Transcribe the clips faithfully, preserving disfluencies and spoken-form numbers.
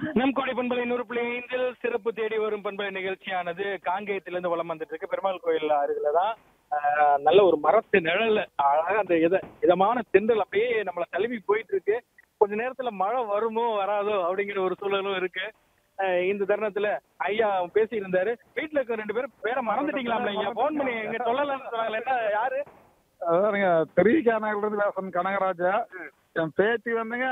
நம் கோடை பண்பலை நூறு புள்ளி ஐந்தில் சிறப்பு தேடி வரும் பண்பலை நிகழ்ச்சியானது காங்கேயத்திலிருந்து வலம் வந்துட்டு இருக்கு. பெருமாள் கோயில் அருகில தான் ஆஹ், நல்ல ஒரு மரத்து நிழல்ல அழகா அந்த இத இதமான தென்றல் அப்படியே நம்மளை தழுவி போயிட்டு இருக்கு. கொஞ்ச நேரத்துல மழை வருமோ வராதோ அப்படிங்கிற ஒரு சூழலும் இருக்கு. ஆஹ், இந்த தருணத்துல ஐயா பேசி இருந்தாரு. வீட்டுல இருக்க ரெண்டு பேரும் பேரை மறந்துட்டீங்களா? ஐயா போன் பண்ணி எங்க சொல்லலாம்னு சொன்னாங்க. என்ன யாரு? அதானுங்க திருவிக்கானகர்ல இருந்து பேசுறேன், கனகராஜா. என் பேத்தி வந்துங்க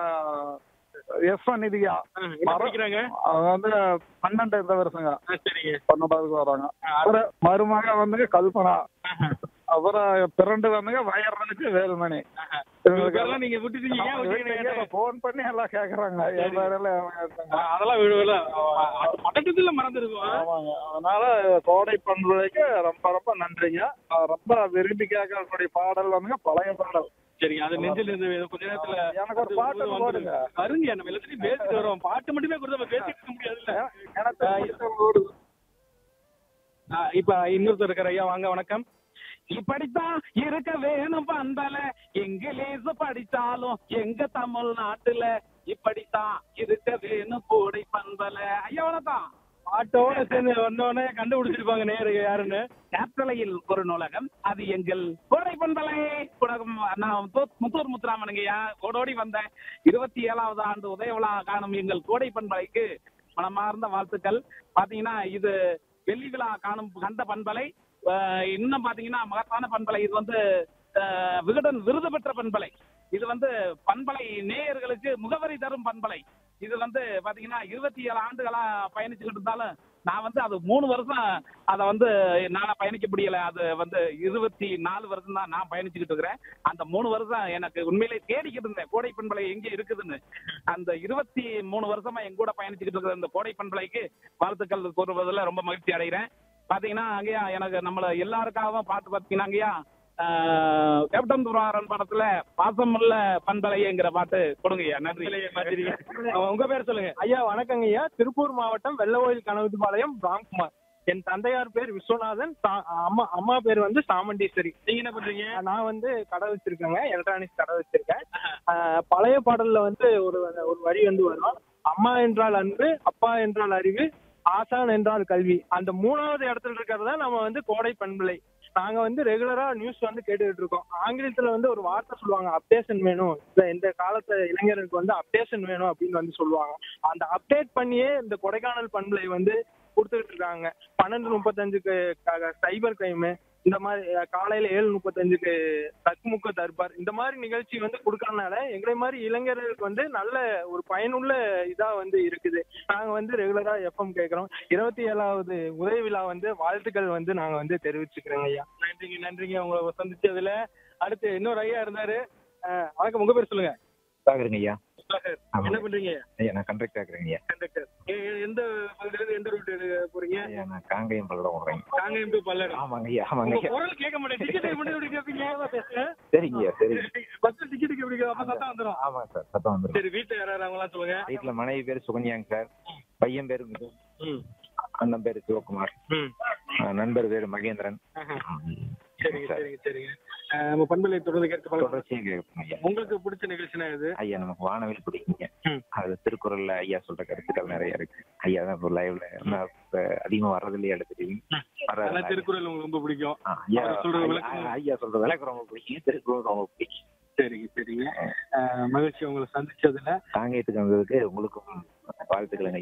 எஸ் ஒன் நிதியா. என்ன படிக்கிறாங்க? அவங்க வந்து பன்னெண்டு இந்த வருஷங்க, ஆ, சரிங்க. பன்னெண்டாவதுக்கு வராங்க. அப்புறம் மருமக வந்துங்க கல்பனா. அப்புறம் பிறண்டு வந்துங்க வயர்மனுக்கு வேலுமணி. இவங்க பேரெல்லாம் நீங்க விட்டுட்டீங்க. ஏன் விட்டீங்க? போன் பண்ணி எல்லாம் கேக்குறாங்க. என் பேரெல்லாம் அவங்க எடுத்தாங்க. ஆ, அதெல்லாம் விடுவல பட்டத்துல மறந்துருக்கும். ஆமாங்க. அதனால கோடை பண்புலைக்கு ரொம்ப ரொம்ப நன்றிங்க. நான் ரொம்ப விரும்பி கேட்கக்கூடிய பாடல் வந்துங்க பழைய பாடல். சரி, அது நெஞ்சில இருந்து கொஞ்ச நேரத்துல எனக்கு ஒரு பாட்டு போடுங்க. வருங்க. நம்ம எல்லாத்தையும் பேசிட்டு வரோம். பாட்டு மட்டுமே கொடுத்து நம்ம பேசிட்டு இருக்க முடியாதுல்ல. எனக்கு பிடிச்ச ஊரு. ஆ, இப்ப இன்னொருத்தர் இருக்கிற ஐயா, வாங்க, வணக்கம். இப்படித்தான் இருக்க வேணும் பண்பல, இங்கிலீஷ் படிச்சாலும் எங்க தமிழ்நாட்டுல இப்படித்தான் இருக்க வேணும் கோடை பண்பல. ஐயா வணக்கம். பாட்டோட சேர்ந்து வந்தோடனே கண்டுபிடிச்சிருப்பாங்க நேரு யாருன்னு. கேப்டலையில் ஒரு நூலகம், அது எங்கள் கோடை பண்பலை உலகம். நான் முத்து- முத்தூர் முத்துராமனுங்கய்யா ஓடோடி வந்தேன். இருபத்தி ஏழாவது ஆண்டு உதய விழா காணும் எங்கள் கோடை பண்பலைக்கு மனமார்ந்த வாழ்த்துக்கள். பாத்தீங்கன்னா இது வெள்ளி விழா காணும் கண்ட பண்பலை. ஆஹ் இன்னும் பாத்தீங்கன்னா மகத்தான பண்பலை. இது வந்து ஆஹ் விகடன் விருது பெற்ற பண்பலை. இது வந்து பண்பலை நேயர்களுக்கு முகவரி தரும் பண்பலை. இது வந்து பாத்தீங்கன்னா இருபத்தி ஏழு ஆண்டுகளா பயணிச்சுக்கிட்டு இருந்தாலும் நான் வந்து அது மூணு வருஷம் அதை வந்து நான் பயணிக்க முடியல. அது வந்து இருபத்தி நாலு வருஷம் தான் நான் பயணிச்சுக்கிட்டு இருக்கிறேன். அந்த மூணு வருஷம் எனக்கு உண்மையிலே தேடிக்கிட்டு இருந்தேன் கோடை பண்பலை எங்கே இருக்குதுன்னு. அந்த இருபத்தி மூணு வருஷமா என் கூட பயணிச்சுக்கிட்டு இருக்கிற இந்த கோடை பண்பலைக்கு வாழ்த்துக்கள் கூறுவதில் ரொம்ப மகிழ்ச்சி அடைகிறேன். பாத்தீங்கன்னா அங்கேயா எனக்கு நம்மள எல்லாருக்காகவும் பார்த்து பாத்தீங்கன்னா அங்கேயா ஆஹ் கேப்டன் துராரன் படத்துல பாசமுள்ள பண்பலைங்கிற பாட்டு கொடுங்கய்யா. நன்றி. உங்க பேர் சொல்லுங்க. ஐயா வணக்கங்க ஐயா. திருப்பூர் மாவட்டம் வெள்ளவோயில் கனவுபாளையம் ராம்குமார். என் தந்தையார் பேர் விஸ்வநாதன். சா- அம்மா அம்மா பேர் வந்து சாமண்டீஸ்வரி. நீங்க என்ன பண்றீங்க? நான் வந்து கடை வச்சிருக்கேங்க, எலக்ட்ரானிக்ஸ் கடை வச்சிருக்கேன். ஆஹ் பழைய பாடல்ல வந்து ஒரு ஒரு வரி வந்து வரும். அம்மா என்றால் அன்பு, அப்பா என்றால் அறிவு, ஆசான் என்றால் கல்வி. அந்த மூணாவது இடத்துல இருக்கிறதா நம்ம வந்து கோடை பண்பலை. நாங்க வந்து ரெகுலரா நியூஸ் வந்து கேட்டுக்கிட்டு இருக்கோம். ஆங்கிலத்துல வந்து ஒரு வார்த்தை சொல்லுவாங்க, அப்டேஷன் வேணும். இந்த இந்த காலத்து இளைஞருக்கு வந்து அப்டேஷன் வேணும் அப்படின்னு வந்து சொல்லுவாங்க. அந்த அப்டேட் பண்ணியே இந்த கொடைக்கானல் பண்பலை வந்து கொடுத்துக்கிட்டு இருக்காங்க. பன்னெண்டு முப்பத்தஞ்சுக்கு சைபர் கிரைமு, இந்த மாதிரி அஹ், காலையில ஏழு முப்பத்தஞ்சுக்கு தக்குமுக்க தர்பார், இந்த மாதிரி நிகழ்ச்சி வந்து கொடுக்கறதுனால எங்களை மாதிரி இளைஞர்களுக்கு வந்து நல்ல ஒரு பயனுள்ள இதா வந்து இருக்குது. நாங்க வந்து ரெகுலரா எஃப்எம் கேட்கறோம். இருபத்தி ஏழாவது உதய விழா வந்து வாழ்த்துக்கள் வந்து நாங்க வந்து தெரிவிச்சுக்கிறோங்க ஐயா. நன்றிங்க, நன்றிங்க உங்களை சந்திச்சதுல. அடுத்து இன்னொரு ஐயா இருந்தாரு. ஆஹ் வணக்கம், உங்க பேர் சொல்லுங்க. சாகருங்க ஐயா. சுதாகர். ஆமா. என்ன பண்றீங்க? ஐயா நான் கண்டக்டர் ஆக்குறேங்க ஐயா. கண்டக்டர். எந்த பகுதியில இருந்து எந்த ரூட் போறீங்க? ஐயா நான் காங்கேயம் பல்லடம் விடுறேங்க. காங்கேயம் டு பல்லடம். ஆமாங்க ஐயா, ஆமாங்க உங்க ஐயா. குரல் கேட்க மாட்டேன். டிக்கெட் எப்படி எப்படி கேட்பீங்க? பேசுறேன். சரிங்க ஐயா, சரி. பஸ் டிக்கெட்டுக்கு எப்படி அப்ப சத்தம் வந்துடும். ஆமாங்க சார், சத்தம் வந்துடும். சரி, வீட்டுல யாராவது அவங்களாம் சொல்லுங்க. வீட்டுல மனைவி பேர் சுகன்யாங்க சார். பையன் பேரு மிது. ம். அண்ணன் பேரு சிவகுமார். ம். ஆஹ் நண்பர் பேரு மகேந்திரன். ஆஹா. ம். சரிங்க, சார். சரிங்க, சரிங்க. ஆஹ் நம்ம பண்பலை தொடர்ந்து கேட்க பழக்கம். தொடர்ச்சியா கேட்போம் ஐயா. உங்களுக்கு பிடிச்ச நிகழ்ச்சினா இது? ஐயா நமக்கு வானவில் பிடிக்குங்க. ம். அது திருக்குறள்ல ஐயா சொல்ற கருத்துக்கள் நிறைய இருக்கு. ஐயா தான் இப்போ லைவ்ல நான் இப்ப அதிகமா வர்றதுலயே எடுத்துட்டீங்க. ஆனா திருக்குறள் உங்களுக்கு ரொம்ப பிடிக்கும். ஐயா அவர் சொல்ற ஐயா- விளக்கம். ஐயா சொல்ற விளக்கம் ரொம்ப பிடிக்கும். திருக்குறள் ரொம்ப பிடிக்கும். சரிங்க, சரிங்க. ஆஹ் மகிழ்ச்சி உங்களை சந்திச்சதுல. காங்கேயத்துக்கு வந்ததுக்கு உங்களுக்கும் வாழ்த்துக்களுங்க.